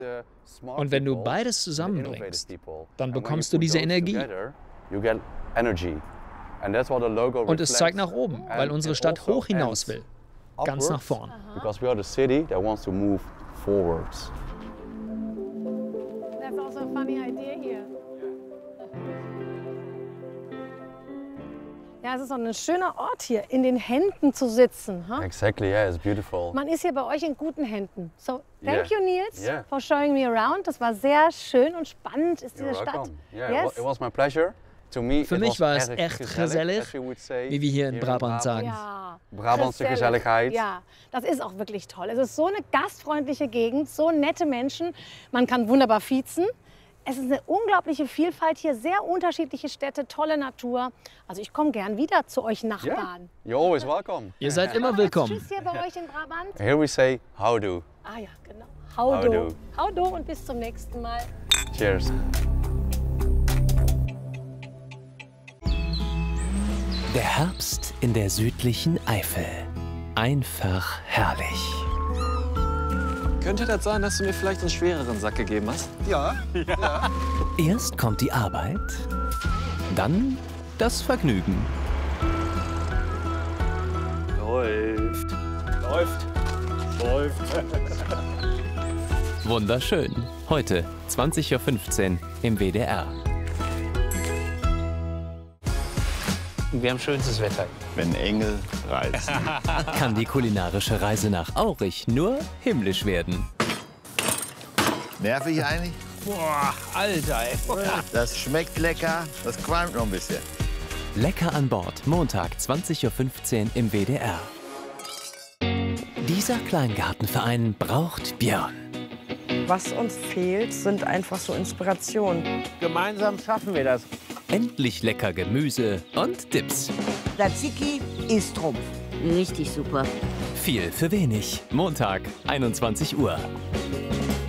Und wenn du beides zusammenbringst, dann bekommst du diese Energie. Und es zeigt nach oben, weil unsere Stadt hoch hinaus will. Ganz nach vorn. Because we are the city that wants to move forwards. That's also a funny idea here. Ja, es ist auch ein schöner Ort hier, in den Händen zu sitzen. Huh? Exactly, yeah, it's beautiful. Man ist hier bei euch in guten Händen. So, thank Yeah. you, Niels, Yeah. for showing me around. Das war sehr schön und spannend, ist diese You're Stadt. welcome. Yeah, Yes. it was my pleasure. To me, Für it mich was war es erg echt gezellig, gezellig, as we would say wie wir hier in here Brabant sagen. Ja, Brabantse gezellig. Gezelligkeit. Ja, das ist auch wirklich toll. Es ist so eine gastfreundliche Gegend, so nette Menschen. Man kann wunderbar fiezen. Es ist eine unglaubliche Vielfalt hier, sehr unterschiedliche Städte, tolle Natur. Also ich komme gern wieder zu euch Yeah, Nachbarn. you're always welcome. Ihr seid immer willkommen. Tschüss hier bei euch in Brabant. Here we say howdo. Ah ja, genau. Howdo. Howdo. Howdo und bis zum nächsten Mal. Cheers. Der Herbst in der südlichen Eifel. Einfach herrlich. Könnte das sein, dass du mir vielleicht einen schwereren Sack gegeben hast? Erst kommt die Arbeit, dann das Vergnügen. Läuft. Wunderschön. Heute 20:15 Uhr im WDR. Wir haben schönstes Wetter. Wenn Engel reisen. Kann die kulinarische Reise nach Aurich nur himmlisch werden. Nervig eigentlich? Boah, Alter, ey. Das schmeckt lecker, das qualmt noch ein bisschen. Lecker an Bord, Montag 20:15 Uhr im WDR. Dieser Kleingartenverein braucht Björn. Was uns fehlt, sind einfach so Inspirationen. Gemeinsam schaffen wir das. Endlich lecker Gemüse und Dips. Tzatziki ist Trumpf. Richtig super. Viel für wenig. Montag, 21 Uhr.